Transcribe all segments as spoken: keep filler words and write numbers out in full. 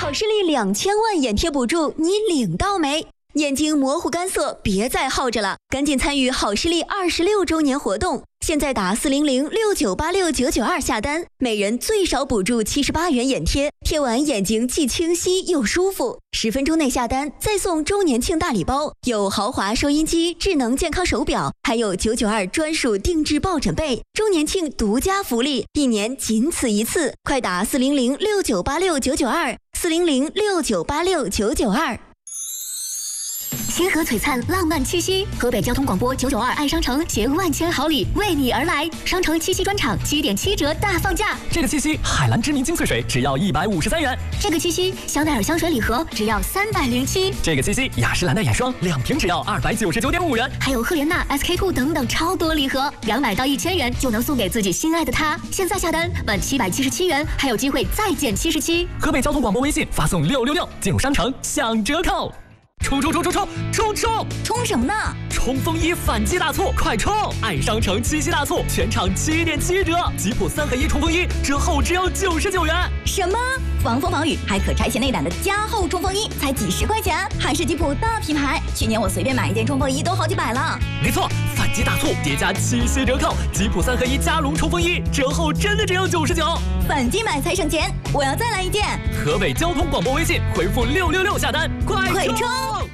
好视力两千万眼贴补助，你领到没？眼睛模糊干涩，别再耗着了，赶紧参与好视力二十六周年活动！现在打四零零六九八六九九二下单，每人最少补助七十八元眼贴，贴完眼睛既清晰又舒服。十分钟内下单，再送周年庆大礼包，有豪华收音机、智能健康手表，还有九九二专属定制抱枕被。周年庆独家福利，一年仅此一次，快打四零零六九八六九九二，四零零六九八六九九二。星河璀璨，浪漫七夕，河北交通广播九九二爱商城携万千好礼为你而来，商城七夕专场七点七折大放价。 这个七夕，海蓝知名精粹水只要一百五十三元。 这个七夕，香奈儿香水礼盒只要三百零七。 这个七夕，雅诗兰黛眼霜两瓶只要二百九十九点五元。 还有赫莲娜、S K two 等等超多礼盒，两百到一千元就能送给自己心爱的他。现在下单满七百七十七元，还有机会再减七十七。 河北交通广播微信发送六六六进入商城享折扣。冲冲冲冲冲冲冲！ 冲什么呢？ 冲锋衣反击大促，快冲！爱商城七夕大促，全场七点七折，吉普三合一冲锋衣折后只要九十九元。 什么？防风防雨还可拆卸内胆的加厚冲锋衣，才几十块钱，还是吉普大品牌。去年我随便买一件冲锋衣都好几百了。 没错，反击大促叠加七夕折扣，吉普三合一加绒冲锋衣折后真的只要九十九。 反击买才省钱，我要再来一件。 河北交通广播微信回复六六六下单，快快冲！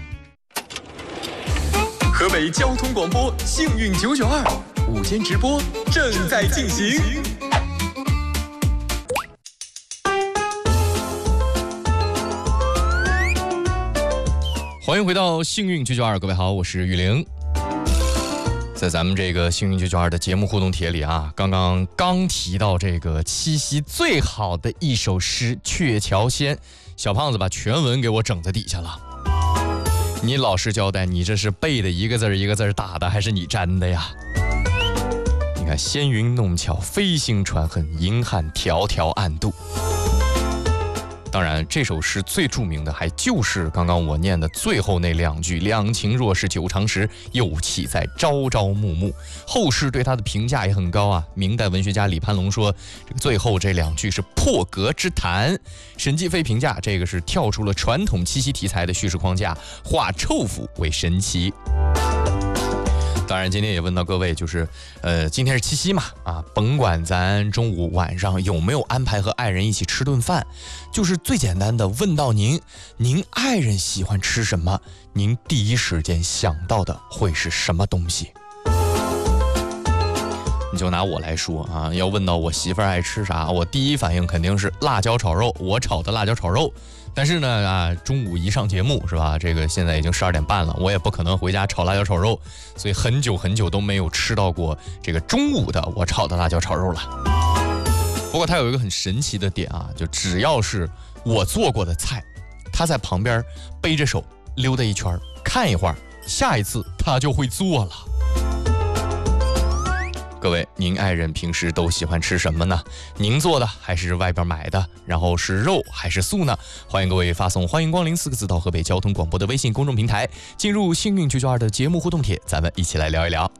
河北交通广播幸运九九二午间直播正在进行。 欢迎回到幸运九九二，各位好，我是玉玲。在咱们这个幸运九九二的节目互动帖里啊，刚刚刚提到这个七夕最好的一首诗《鹊桥仙》，小胖子把全文给我整在底下了。你老实交代，你这是背的一个字一个字打的，还是你粘的呀？你看，仙云弄巧，飞星传恨，银汉迢迢暗度。当然，这首诗最著名的还就是刚刚我念的最后那两句：“两情若是久长时，又岂在朝朝暮暮。”后世对他的评价也很高啊。明代文学家李攀龙说，这个最后这两句是破格之谈。沈继飞评价，这个是跳出了传统七夕题材的叙事框架，化臭腐为神奇。当然，今天也问到各位，就是，呃，今天是七夕嘛，啊，甭管咱中午晚上有没有安排和爱人一起吃顿饭，就是最简单的问到您，您爱人喜欢吃什么，您第一时间想到的会是什么东西？你就拿我来说啊，要问到我媳妇儿爱吃啥，我第一反应肯定是辣椒炒肉，我炒的辣椒炒肉。但是呢啊，中午一上节目是吧？这个现在已经十二点半了，我也不可能回家炒辣椒炒肉，所以很久很久都没有吃到过这个中午的我炒的辣椒炒肉了。不过它有一个很神奇的点啊，就只要是我做过的菜，他在旁边背着手溜达一圈，看一会儿，下一次他就会做了。各位，您爱人平时都喜欢吃什么呢？您做的还是外边买的？然后是肉还是素呢？欢迎各位发送欢迎光临四个字到河北交通广播的微信公众平台，进入幸运九九二的节目互动帖，咱们一起来聊一聊。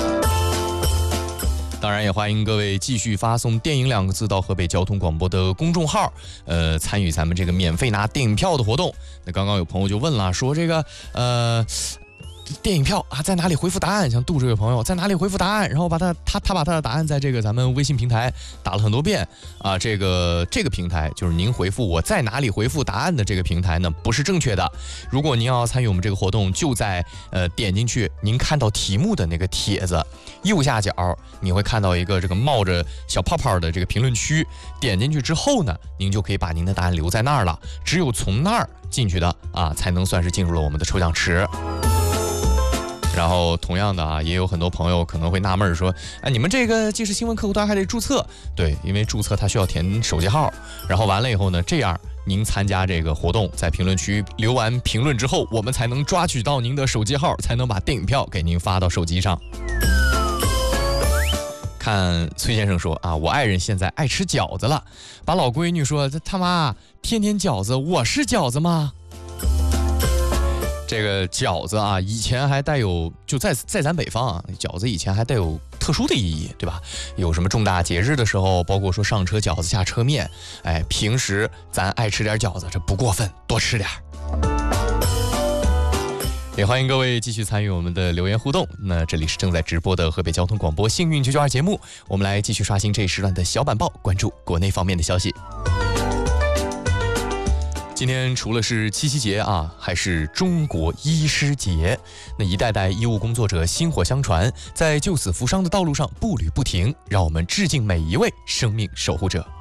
当然也欢迎各位继续发送电影两个字到河北交通广播的公众号，呃，参与咱们这个免费拿电影票的活动。那刚刚有朋友就问了，说这个呃电影票啊，在哪里回复答案？像杜这位朋友在哪里回复答案？然后把他他他把他的答案在这个咱们微信平台打了很多遍啊。这个这个平台就是您回复我在哪里回复答案的这个平台呢，不是正确的。如果您要参与我们这个活动，就在呃点进去您看到题目的那个帖子右下角，你会看到一个这个冒着小泡泡的这个评论区。点进去之后呢，您就可以把您的答案留在那儿了。只有从那儿进去的啊，才能算是进入了我们的抽奖池。然后同样的啊，也有很多朋友可能会纳闷说，哎，你们这个即时新闻客户端还得注册？对，因为注册它需要填手机号，然后完了以后呢，这样您参加这个活动，在评论区留完评论之后，我们才能抓取到您的手机号，才能把电影票给您发到手机上。看崔先生说啊，我爱人现在爱吃饺子了，把老闺女说，这他妈天天饺子，我是饺子吗？这个饺子啊，以前还带有，就在在咱北方啊，饺子以前还带有特殊的意义，对吧？有什么重大节日的时候，包括说上车饺子下车面，哎，平时咱爱吃点饺子，这不过分，多吃点。也欢迎各位继续参与我们的留言互动。那这里是正在直播的河北交通广播幸运九九二节目，我们来继续刷新这一时段的小板报，关注国内方面的消息。今天除了是七夕节啊，还是中国医师节。那一代代医务工作者薪火相传，在救死扶伤的道路上步履不停，让我们致敬每一位生命守护者。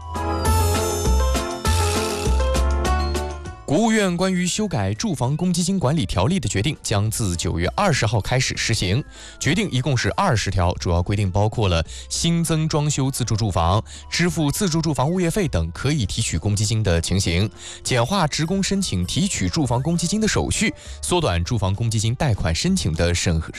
国务院关于修改住房公积金管理条例的决定将自九月二十号开始实行。决定一共是二十条，主要规定包括了新增装修自住住房、支付自住住房物业费等可以提取公积金的情形，简化职工申请提取住房公积金的手续，缩短住房公积金贷款申请的审核